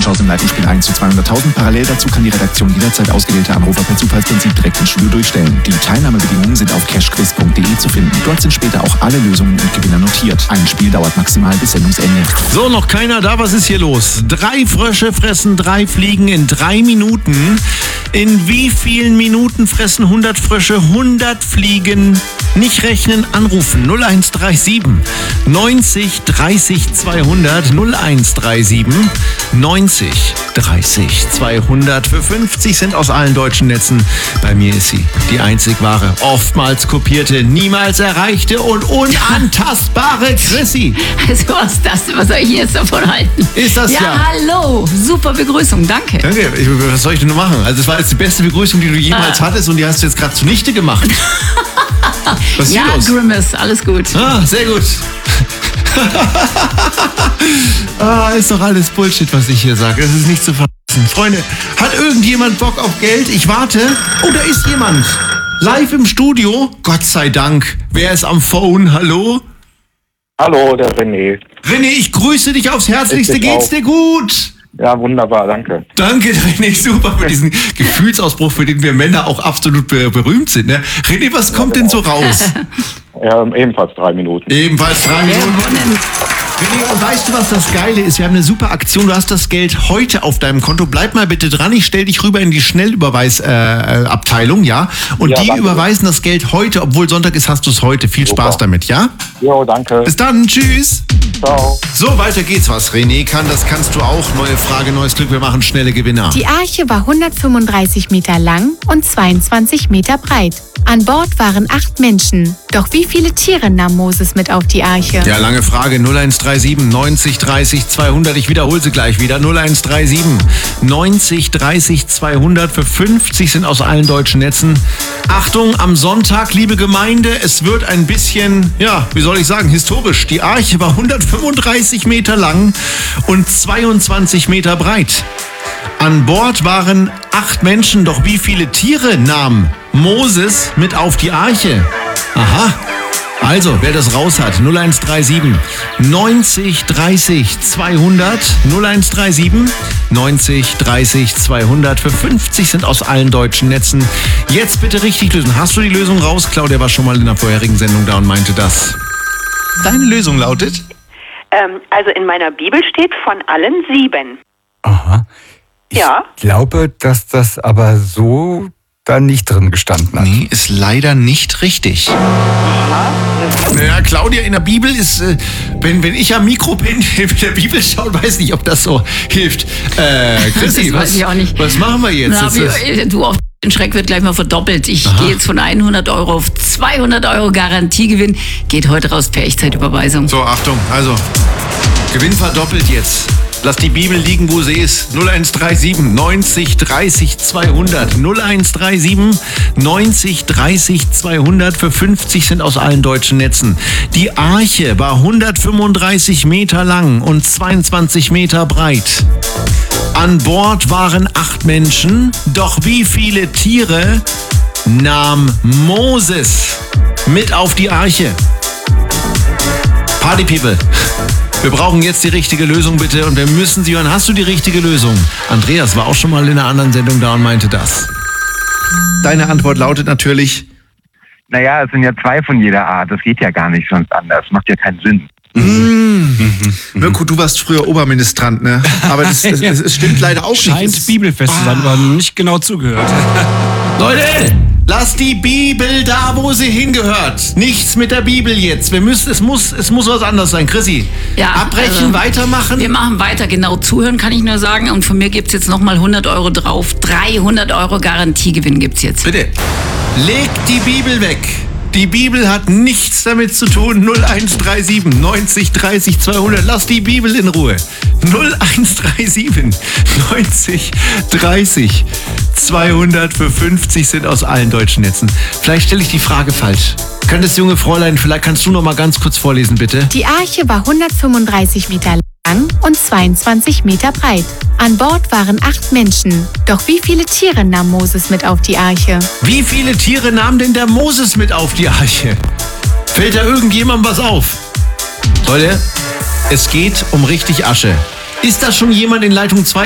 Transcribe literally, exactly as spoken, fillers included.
Chance im Live-Spiel eins zu zweihunderttausend. Parallel dazu kann die Redaktion jederzeit ausgewählte Anrufer per Zufallsprinzip direkt ins Studio durchstellen. Die Teilnahmebedingungen sind auf cashquiz punkt de zu finden. Dort sind später auch alle Lösungen und Gewinner notiert. Ein Spiel dauert maximal bis Sendungsende. So, noch keiner da. Was ist hier los? Drei Frösche fressen drei Fliegen in drei Minuten. In wie vielen Minuten fressen hundert Frösche hundert Fliegen? Nicht rechnen, anrufen. null eins drei sieben neunzig dreißig zweihundert. null eins drei sieben neunzig dreißig zweihundert. Für fünfzig sind aus allen deutschen Netzen. Bei mir ist sie die einzig wahre, oftmals kopierte, niemals erreichte und unantastbare Chrissy. Also was ist das? Was soll ich jetzt davon halten? Ist das ja? Ja, hallo. Super Begrüßung, danke. Danke. Ich, was soll ich denn machen? Also das war jetzt die beste Begrüßung, die du jemals ah. hattest und die hast du jetzt gerade zunichte gemacht. Was ist ja, hier los? Grimace, alles gut. Ah, sehr gut. ah, ist doch alles Bullshit, was ich hier sage. Das ist nicht zu fassen. Freunde, hat irgendjemand Bock auf Geld? Ich warte. Oh, da ist jemand. Live im Studio. Gott sei Dank. Wer ist am Phone? Hallo? Hallo, der René. René, ich grüße dich aufs Herzlichste. Geht's dir gut? Ja, wunderbar, danke. Danke, René, super für diesen Gefühlsausbruch, für den wir Männer auch absolut be- berühmt sind. Ne? René, was kommt ja, denn so raus? Ja, ebenfalls drei Minuten. Ebenfalls drei Minuten. René, und weißt du, was das Geile ist? Wir haben eine super Aktion. Du hast das Geld heute auf deinem Konto. Bleib mal bitte dran. Ich stelle dich rüber in die Schnellüberweisabteilung, äh, ja? Und ja, die danke. Überweisen das Geld heute. Obwohl Sonntag ist, hast du es heute. Viel super. Spaß damit, ja? Jo, danke. Bis dann. Tschüss. Ciao. So, weiter geht's. Was René kann, das kannst du auch. Neue Frage, neues Glück. Wir machen schnelle Gewinner. Die Arche war hundertfünfunddreißig Meter lang und zweiundzwanzig Meter breit. An Bord waren acht Menschen. Doch wie viele Tiere nahm Moses mit auf die Arche? Ja, lange Frage. null eins drei sieben neunzig dreißig zweihundert. Ich wiederhole sie gleich wieder. null eins drei sieben neunzig dreißig zweihundert. Für fünfzig sind aus allen deutschen Netzen. Achtung, am Sonntag, liebe Gemeinde, es wird ein bisschen, ja, wie soll ich sagen, historisch. Die Arche war hundertfünfunddreißig Meter lang und zweiundzwanzig Meter breit. An Bord waren acht Menschen, doch wie viele Tiere nahm Moses mit auf die Arche? Aha. Also, wer das raus hat, null eins drei sieben neunzig dreißig zweihundert, null eins drei sieben neunzig dreißig zweihundert. Für fünfzig sind aus allen deutschen Netzen. Jetzt bitte richtig lösen. Hast du die Lösung raus? Claudia war schon mal in der vorherigen Sendung da und meinte das. Deine Lösung lautet? Ähm, also in meiner Bibel steht von allen sieben. Aha. Ich ja. glaube, dass das aber so da nicht drin gestanden hat. Nee, ist leider nicht richtig. Aha. Naja, Claudia, in der Bibel ist, äh, wenn, wenn ich am Mikro bin, in der Bibel schauen, weiß nicht, ob das so hilft. Äh, Chrissy, das weiß was, ich auch nicht. was machen wir jetzt? Na, wir, du, auf den Schreck wird gleich mal verdoppelt. Ich Aha. gehe jetzt von hundert Euro auf zweihundert Euro Garantiegewinn. Geht heute raus per Echtzeitüberweisung. So, Achtung, also, Gewinn verdoppelt jetzt. Lass die Bibel liegen, wo sie ist. null eins drei sieben neunzig dreißig zweihundert. null eins drei sieben neunzig dreißig zweihundert. Für fünfzig sind aus allen deutschen Netzen. Die Arche war hundertfünfunddreißig Meter lang und zweiundzwanzig Meter breit. An Bord waren acht Menschen. Doch wie viele Tiere nahm Moses mit auf die Arche? Party People. Wir brauchen jetzt die richtige Lösung, bitte. Und wir müssen sie hören. Hast du die richtige Lösung? Andreas war auch schon mal in einer anderen Sendung da und meinte das. Deine Antwort lautet natürlich... Naja, es sind ja zwei von jeder Art. Das geht ja gar nicht sonst anders. Macht ja keinen Sinn. Mhm. Mirko, du warst früher Oberministrant, ne? Aber das, es, es, es stimmt leider auch Scheint nicht. Scheint bibelfest zu sein, aber nicht genau zugehört. Leute, lass die Bibel da, wo sie hingehört. Nichts mit der Bibel jetzt. Wir müssen, es muss, es muss was anderes sein. Chrissy, ja, abbrechen, also, weitermachen? Wir machen weiter, genau zuhören, kann ich nur sagen. Und von mir gibt es jetzt nochmal hundert Euro drauf. dreihundert Euro Garantiegewinn gibt es jetzt. Bitte, leg die Bibel weg. Die Bibel hat nichts damit zu tun. null eins drei sieben neunzig dreißig zweihundert. Lass die Bibel in Ruhe. null eins drei sieben neunzig dreißig zweihundert. Für fünfzig sind aus allen deutschen Netzen. Vielleicht stelle ich die Frage falsch. Kann das junge Fräulein, vielleicht kannst du noch mal ganz kurz vorlesen, bitte. Die Arche war hundertfünfunddreißig Meter lang und zweiundzwanzig Meter breit. An Bord waren acht Menschen. Doch wie viele Tiere nahm Moses mit auf die Arche? Wie viele Tiere nahm denn der Moses mit auf die Arche? Fällt da irgendjemandem was auf? Leute, es geht um richtig Asche. Ist da schon jemand in Leitung zwei?